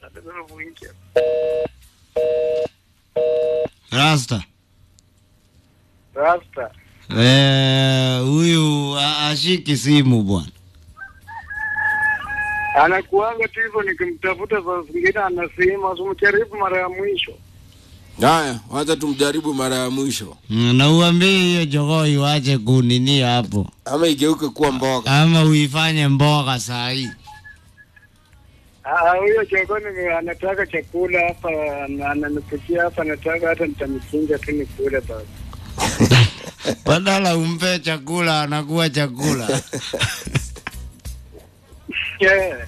Rasta. Huyu ashiki simu bwana. Anakuanga tu hivyo, nikimtafuta saa zingine anasema umjaribu mara ya mwisho. Haya, wacha tumjaribu mara ya mwisho. Na uambie hiyo jogoo iwache kunini hapo. Ama igeuke kuwa mboga. Ama uifanye mboga saa hii. Huyo jogoo anataka chakula hapa, ananipikia hapa, anataka hata nitamchinja tu nikule basi. Badala umpe chakula anakuwa chakula. Yeah.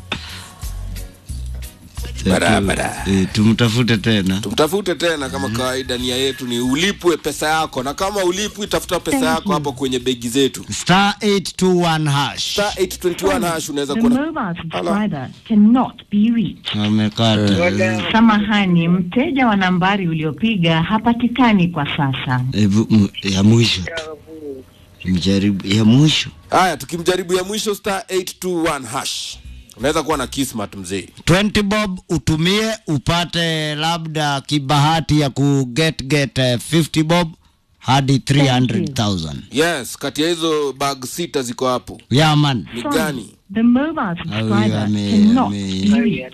Barabara. Tumtafute tena kama kawaida. Nia yetu ni ulipwe pesa yako, na kama ulipwi tafuta pesa yako hapo kwenye begi zetu. Star 821 hash. Star 821 hash unaweza kuona. The mobile subscriber cannot be reached. Amekata. Samahani, mteja wa nambari uliopiga hapatikani kwa sasa. Ya mwisho. Mjaribu ya mwisho. Haya, tukimjaribu ya mwisho star 821 hash. Unaweza kuwa na kismat mzee. 20 bob utumie upate labda kibahati ya get 50 bob hadi 300,000. Yes, kati ya hizo bag sita ziko hapo. Yeah man. Ni gani? The mobile subscriber cannot be reached.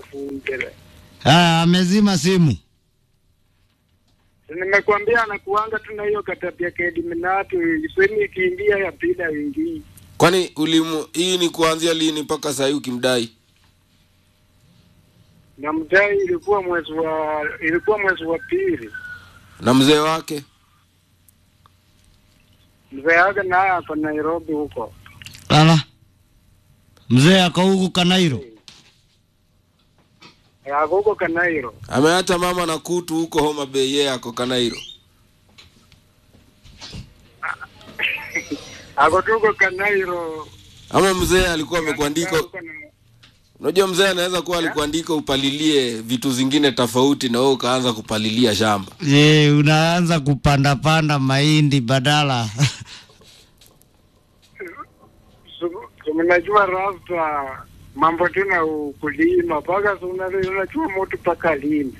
Amezima simu. Nimekuambia anakuanga tu na hiyo katapia kediminati, semi kiingia ya pila wingi. Kwani hii ni kuanzia lini mpaka sasa ukimdai? Na mdai ilikuwa mwezi wa pili. Na mzee wake? Mzee wake naye hapa Nairobi huko. Ala. Mzee ako huko Kanairo. Ako huko Kanairo. Ameacha mama na kutu huko Homa Bay, yeye ako Kanairo. Ako huko Kanairo. Ama mzee alikuwa amekuandika. Unajua mzee anaweza kuwa alikuandika upalilie vitu zingine tofauti na wewe ukaanza kupalilia shamba. Unaanza kupanda mahindi badala. Unajua Rasta mambo tena ukulima paka unajua moto paka lini.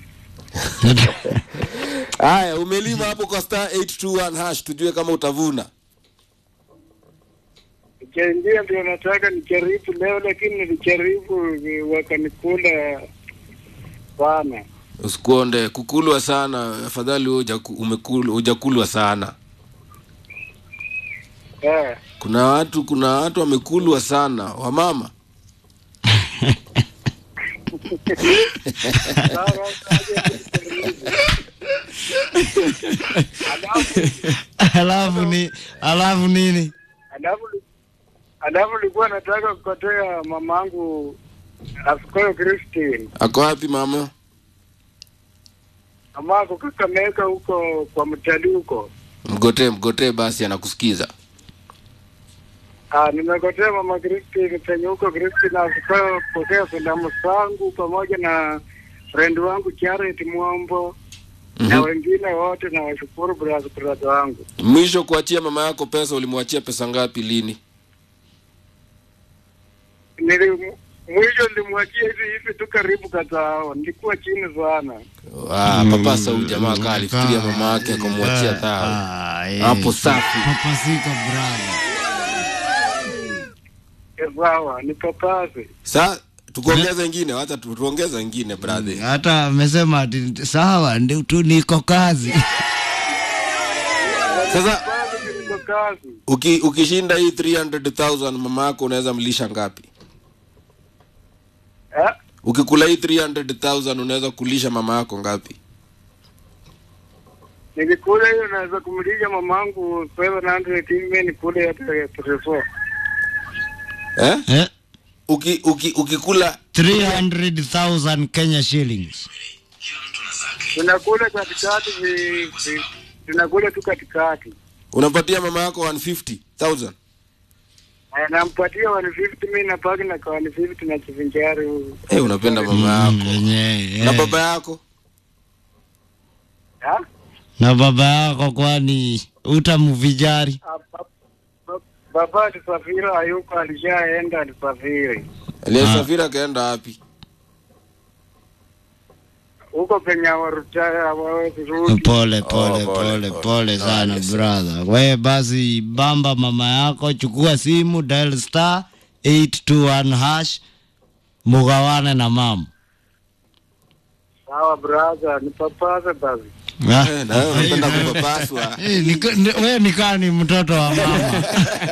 Haya, umelima hapo kwa star 821 hash, tujue kama utavuna. Ndio nataka nijaribu leo, lakini nilijaribu wakanikula sana. Usikuonde kukulwa sana, afadhali hujakulwa sana. Kuna watu wamekulwa sana, wamama. Alafu nini? Alafu nilikuwa nataka kukotea mamangu Askoyo Christine. Ako wapi mama? Mama ako Kakamega huko kwa mtalii huko. Mgotee basi anakusikiza. Nimekotea mama Christine penye huko. Christine Askoyo pokea salamu zangu pamoja na friend wangu Jared Mwombo. Na wengine wote na washukuru brother wangu. Mwisho kuachia mama yako pesa, ulimwachia pesa ngapi lini? Mwisho nilimwachia hivi tu karibu katao. Nilikuwa chini sana. Papa Saudi jamaa kali alifikiria mama yake akamwachia thao. Hapo safi. Papasika brother. Sawa, ni papase. Sasa tukuongeza ingine, hata tuongeza ingine brother. Hata amesema sawa ndio tu niko kazi. Sasa ukishinda hii 300,000 mama yako unaweza mlisha ngapi? Ukikula hii 300,000 unaweza kulisha mama yako ngapi? Nikikula hiyo naweza kumlisha mamangu 700 mimi nikule hata 34. Ukikula 300,000 Kenya shillings. Tunakula tu katikati. Unapatia mama yako 150,000? Nampatia 150 mimi na paki na 150 na chivinjari. Unapenda mama yako. Na baba yako? Na baba yako kwani utamvijari? Baba alisafiri hayuko, alishaenda alisafiri. Alisafiri kaenda wapi? huko penye hawawezi rudi. Pole sana brother. Wewe basi bamba mama yako, chukua simu, dial star 821 hash, mugawane na mama. Sawa brother, nipapase basi. Na wewe unapenda kupapaswa. Wewe ni mtoto wa mama.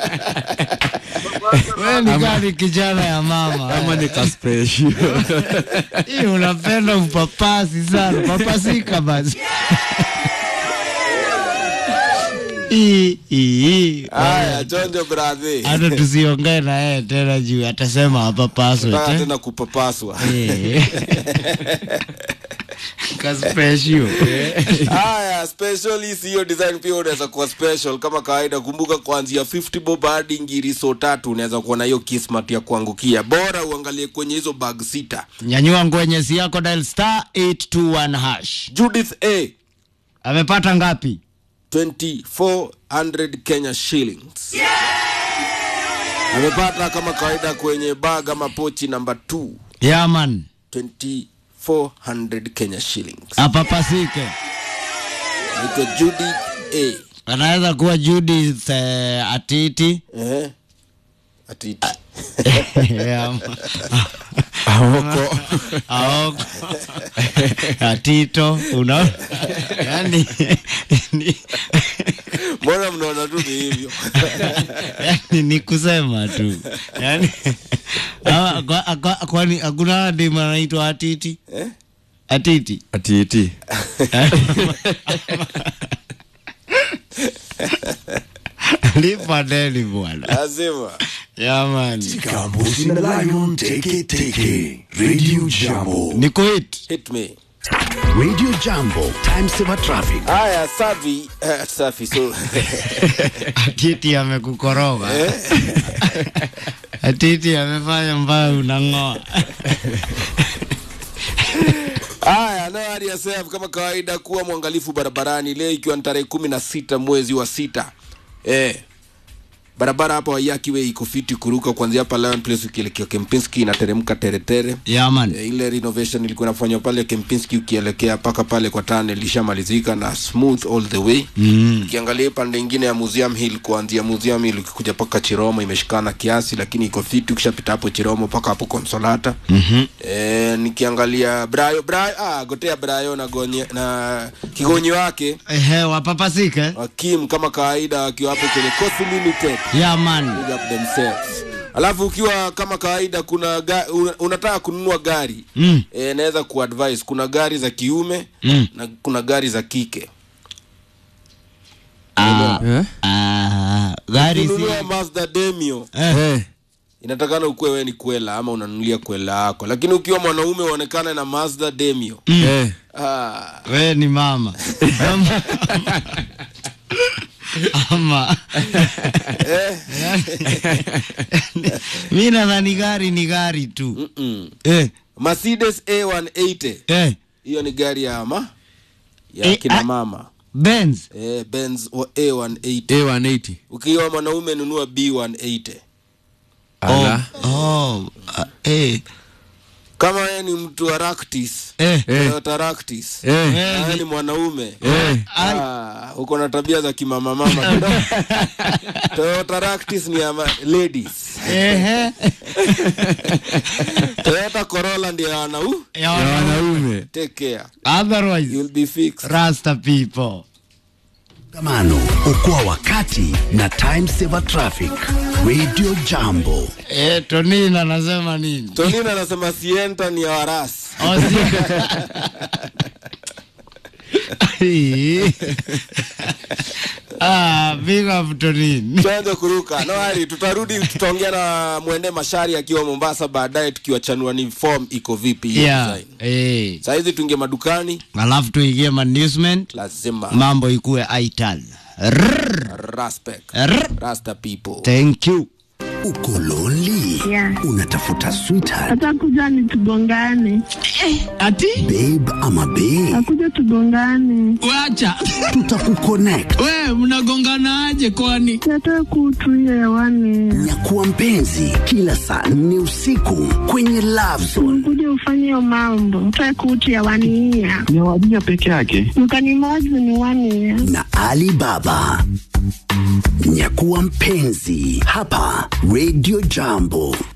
Wewe ni kijana ya mama. Kama ni ka special. Hii unapenda upapasi sana. Papasika basi. Haya, chonjo brother. Hata tusiongee na yeye tena juu atasema hapapaswe tena kupapaswa. Ka special. Haya, special hiyo design pia unaweza kuwa special kama kawaida. Kumbuka kuanzia 50 bob hadi ngiriso 3 unaweza kuwa na hiyo kismat ya kuangukia. Bora uangalie kwenye hizo bag 6. Nyanyua ngwenyesi yako, dial star 821 hash. Judith A amepata ngapi? 2400 Kenya shillings. Amepata kama kawaida kwenye bag ama pochi number 2. Yeah man. 2400 Kenya shillings. Apapasike. Ito Judith A. Anaweza kuwa Judith Atiti. Atiti. Aoko. Atito, unaona? Yani mbona mnaona tu hivyo? Yani ni kusema tu. Yani kwani hakuna demu anaitwa Atiti? Atiti. Lipa deli bwana. Lazima. Yeah man. Kambuzi na Lion Teke. Radio Jambo. Niko hit me. Radio Jambo, time saver traffic. Haya, safi so. Atiti amekukoroga. Atiti amefanya mbaya unangoa. Haya, no hurry yourself kama kawaida, kuwa mwangalifu barabarani. Leo ikiwa ni tarehe 16 mwezi wa 6. Barabara hapa Waiyaki Way iko fiti kuruka kuanzia hapa Lion Place ukielekea Kempinski na teremka teretere. Yeah man. Ile renovation ilikuwa inafanywa pale Kempinski ukielekea paka pale kwa tunnel ilishamalizika na smooth all the way. Ukiangalia pande nyingine ya Museum Hill, kuanzia Museum Hill ukikuja paka Chiromo imeshikana kiasi, lakini iko fiti ukishapita hapo Chiromo paka hapo Consolata. Nikiangalia Gotea Brayo na Gonye na Kigonyi wake wapapasike. Hakim kama kawaida akiwa hapo kwenye Coast Limited. Yeah man. Big up themselves. Alafu ukiwa kama kawaida kuna unataka kununua gari, naweza kuadvise kuna gari za kiume na kuna gari za kike. Gari ununua Mazda Demio. Inatakana ukue wewe ni kwela ama unanunulia kwela yako. Lakini ukiwa mwanaume uonekane na Mazda Demio. Wewe ni mama. Ama mimi nadhani gari ni gari tu. Mercedes A180. Hiyo ni gari ya kina mama. Benz. Benz A180. Ukiwa mwanaume nunua B180. Kama yeye ni mtu wa Ractis, Toyota Ractis, yeye ni mwanaume, uko na tabia za kimama mama. Toyota Ractis ni ya ladies. Toyota Corolla ndio ya wanaume. Take care. Otherwise you'll be fixed. Rasta people. Kamano, okoa wakati na time saver traffic. Radio Jambo. Tonina anasema nini? Tonina anasema sienta ni ya warasi. Big up Tonina. Tuanze kuruka. No hurry, tutarudi tutaongea na Mwende Mashari akiwa Mombasa baadaye tukiwa chanua ni form iko vipi hiyo design. Sasa hizi tuingie madukani. Alafu tuingie management. Lazima. Mambo ikue aital. Respect. Rasta people. Thank you. Uko lonely? Yeah. Unatafuta sweetheart? Atakuja ni tugongane. Ati? Babe ama bae? Akuja tugongane. Wacha. Tutakuconnect. We, mnagongana aje kwani? Nataka kutuia hewani. Nyakuwa mpenzi kila saa 4 usiku kwenye Love Zone. Kuja ufanye hiyo mambo. Nataka kutuia hewani. Ni wajia peke yake. Mkanimozi ni 1 year. Na Alibaba. Nyakuwa mpenzi hapa Radio Jambo.